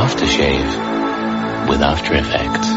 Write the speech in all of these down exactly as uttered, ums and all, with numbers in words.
aftershave with After Effects.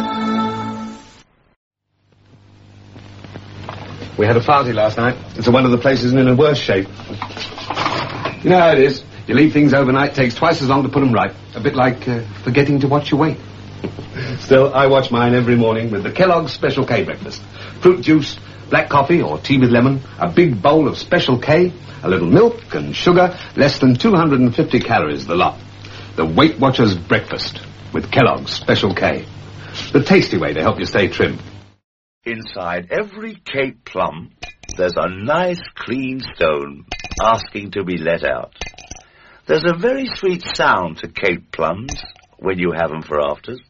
We had a party last night. It's one of the places in a worse shape. You know how it is. You leave things overnight, takes twice as long to put them right. A bit like uh, forgetting to watch your weight. Still, I watch mine every morning with the Kellogg's Special K breakfast. Fruit juice, black coffee or tea with lemon, a big bowl of Special K, a little milk and sugar, less than two hundred fifty calories the lot. The Weight Watchers breakfast with Kellogg's Special K. The tasty way to help you stay trim. Inside every Cape plum, there's a nice clean stone asking to be let out. There's a very sweet sound to Cape plums when you have them for afters.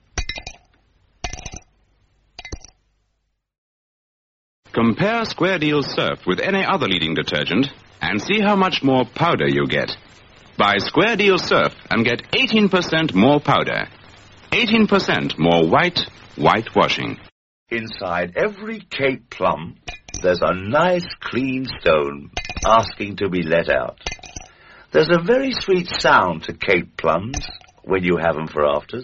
Compare Square Deal Surf with any other leading detergent and see how much more powder you get. Buy Square Deal Surf and get eighteen percent more powder. eighteen percent more white, white washing. Inside every Cape plum, there's a nice clean stone asking to be let out. There's a very sweet sound to Cape plums when you have them for afters.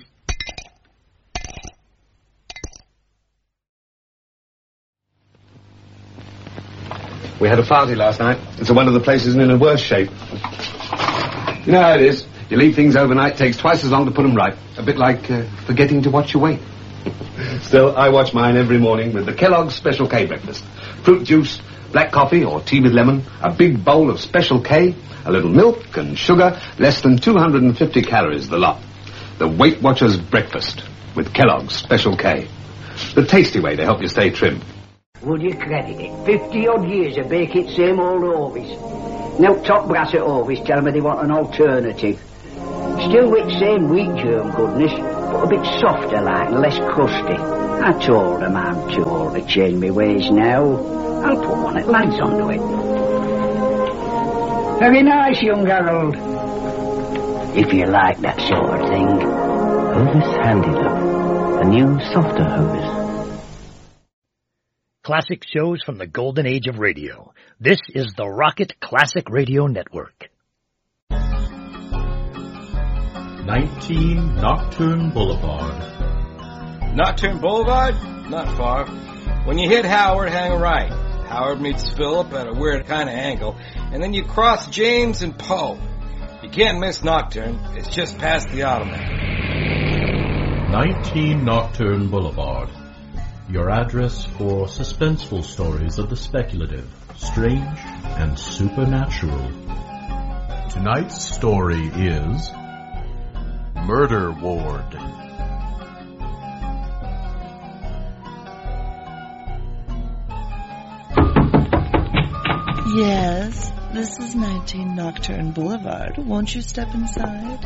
We had a party last night. It's one of the places in a worse shape. You know how it is. You leave things overnight, takes twice as long to put them right. A bit like uh, forgetting to watch your weight. Still, I watch mine every morning with the Kellogg's Special K breakfast. Fruit juice, black coffee or tea with lemon, a big bowl of Special K, a little milk and sugar, less than two hundred fifty calories the lot. The Weight Watchers breakfast with Kellogg's Special K. The tasty way to help you stay trim. Would you credit it? Fifty odd years of bake it same old Orvis. Now top brass at Orvis tell me they want an alternative. Still with same wheat germ goodness, but a bit softer like and less crusty. I told them I'm too old to change my ways now. I'll put one at lads onto it. Very nice, young Harold. If you like that sort of thing. Hovis Handy Love, a new softer Hovis. Classic shows from the golden age of radio. This is the Rocket Classic Radio Network. nineteen Nocturne Boulevard. Nocturne Boulevard? Not far. When you hit Howard, hang right. Howard meets Phillip at a weird kind of angle, and then you cross James and Poe. You can't miss Nocturne. It's just past the Ottoman. nineteen Nocturne Boulevard. Your address for suspenseful stories of the speculative, strange, and supernatural. Tonight's story is Murder Ward. Yes, this is nineteen Nocturne Boulevard. Won't you step inside?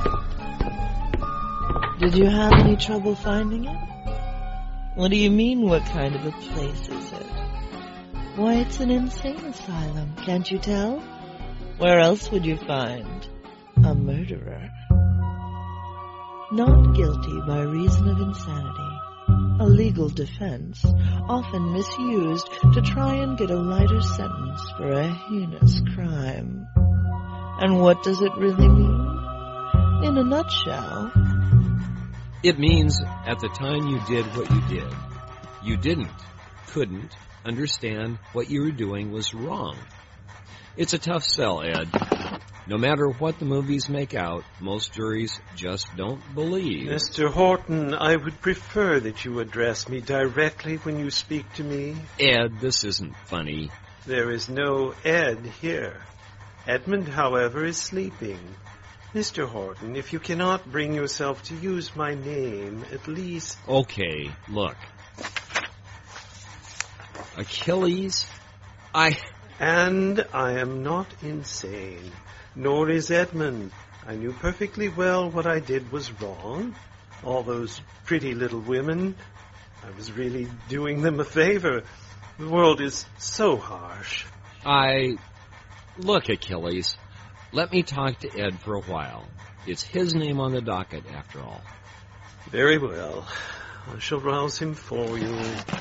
Did you have any trouble finding it? What do you mean, what kind of a place is it? Why, it's an insane asylum, can't you tell? Where else would you find a murderer? Not guilty by reason of insanity. A legal defense, often misused to try and get a lighter sentence for a heinous crime. And what does it really mean? In a nutshell, it means at the time you did what you did, you didn't, couldn't understand what you were doing was wrong. It's a tough sell, Ed. No matter what the movies make out, most juries just don't believe. Mister Horton, I would prefer that you address me directly when you speak to me. Ed, this isn't funny. There is no Ed here. Edmund, however, is sleeping. Mister Horton, if you cannot bring yourself to use my name, at least... Okay, look. Achilles? I... And I am not insane. Nor is Edmund. I knew perfectly well what I did was wrong. All those pretty little women, I was really doing them a favor. The world is so harsh. I... Look, Achilles, let me talk to Ed for a while. It's his name on the docket, after all. Very well. I shall rouse him for you.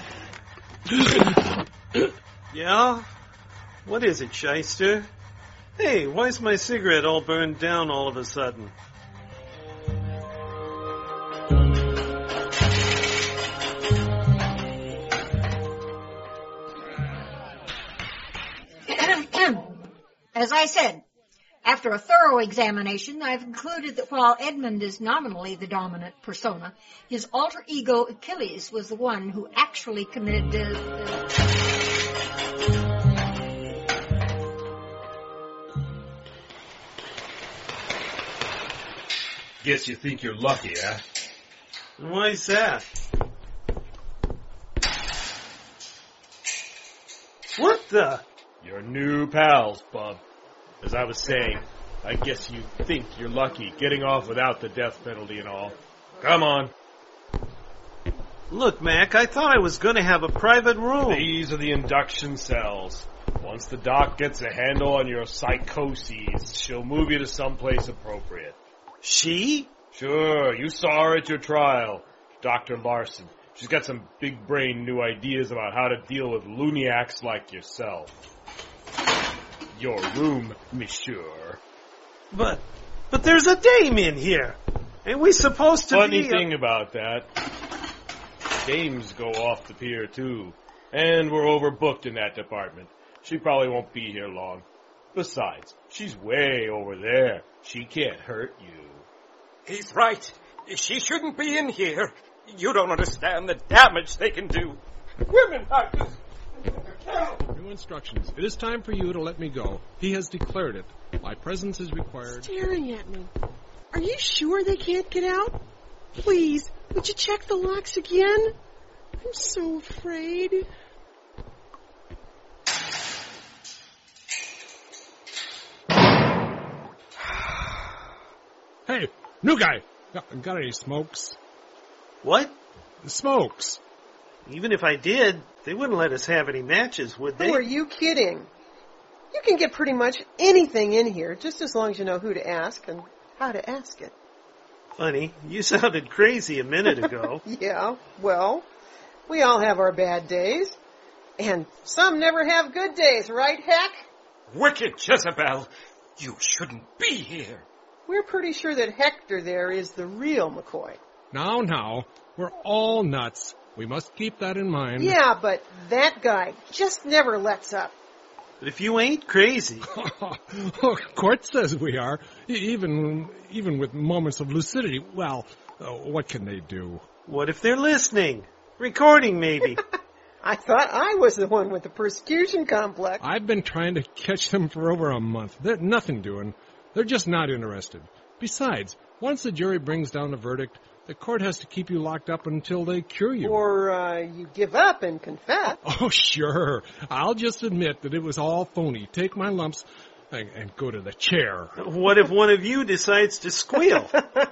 Yeah? What is it, shyster? Hey, why's my cigarette all burned down all of a sudden? As I said, after a thorough examination, I've concluded that while Edmund is nominally the dominant persona, his alter ego Achilles was the one who actually committed the... the... Guess you think you're lucky, huh? Why's that? What the? Your new pals, Bub. As I was saying, I guess you think you're lucky, getting off without the death penalty and all. Come on. Look, Mac, I thought I was going to have a private room. These are the induction cells. Once the doc gets a handle on your psychoses, she'll move you to someplace appropriate. She? Sure, you saw her at your trial. Doctor Larson. She's got some big-brain new ideas about how to deal with looniacs like yourself. Your room, monsieur. But, but there's a dame in here. Ain't we supposed to Funny be... Funny thing a... about that. Dames go off the pier, too. And we're overbooked in that department. She probably won't be here long. Besides, she's way over there. She can't hurt you. He's right. She shouldn't be in here. You don't understand the damage they can do. Women doctors... New instructions. It is time for you to let me go. He has declared it. My presence is required. Staring at me. Are you sure they can't get out? Please, would you check the locks again? I'm so afraid. Hey, new guy. Got, got any smokes? What? Smokes. Even if I did, they wouldn't let us have any matches, would they? Who are you kidding? You can get pretty much anything in here, just as long as you know who to ask and how to ask it. Funny, you sounded crazy a minute ago. Yeah, well, we all have our bad days. And some never have good days, right, Heck? Wicked Jezebel! You shouldn't be here. We're pretty sure that Hector there is the real McCoy. Now, now, we're all nuts. We must keep that in mind. Yeah, but that guy just never lets up. But if you ain't crazy... Court says we are, even even with moments of lucidity. Well, uh, what can they do? What if they're listening? Recording, maybe. I thought I was the one with the persecution complex. I've been trying to catch them for over a month. There's nothing doing. They're just not interested. Besides, once the jury brings down a verdict, the court has to keep you locked up until they cure you. Or uh, you give up and confess. Oh, sure. I'll just admit that it was all phony. Take my lumps and, and go to the chair. What if one of you decides to squeal?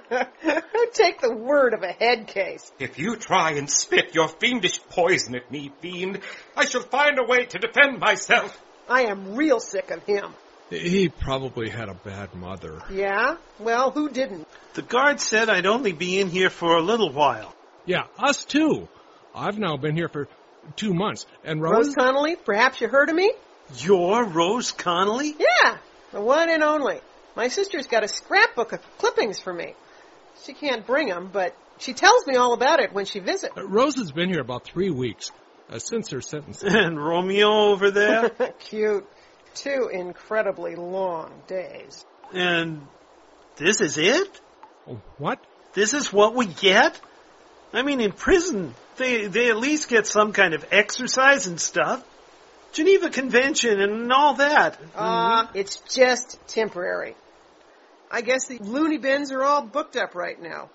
Take the word of a head case. If you try and spit your fiendish poison at me, fiend, I shall find a way to defend myself. I am real sick of him. He probably had a bad mother. Yeah? Well, who didn't? The guard said I'd only be in here for a little while. Yeah, us too. I've now been here for two months. And Rose... Rose Connolly, perhaps you heard of me? You're Rose Connolly? Yeah, the one and only. My sister's got a scrapbook of clippings for me. She can't bring them, but she tells me all about it when she visits. Uh, Rose has been here about three weeks, uh, since her sentence. And Romeo over there? Cute. Two incredibly long days. And this is it? What? This is what we get? I mean, in prison, they they at least get some kind of exercise and stuff. Geneva Convention and all that. Uh, mm-hmm. It's just temporary. I guess the loony bins are all booked up right now.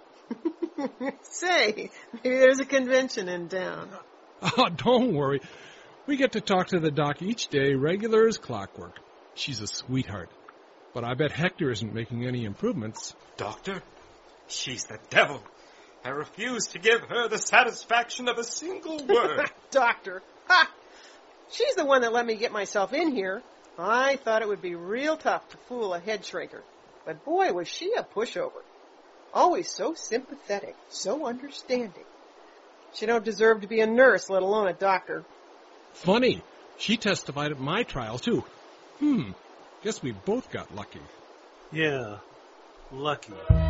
Say, maybe there's a convention in town. Oh, don't worry. We get to talk to the doc each day, regular as clockwork. She's a sweetheart. But I bet Hector isn't making any improvements. Doctor, she's the devil. I refuse to give her the satisfaction of a single word. Doctor, ha! She's the one that let me get myself in here. I thought it would be real tough to fool a head shrinker. But boy, was she a pushover. Always so sympathetic, so understanding. She don't deserve to be a nurse, let alone a doctor. Funny. She testified at my trial, too. Hmm. Guess we both got lucky. Yeah. Lucky.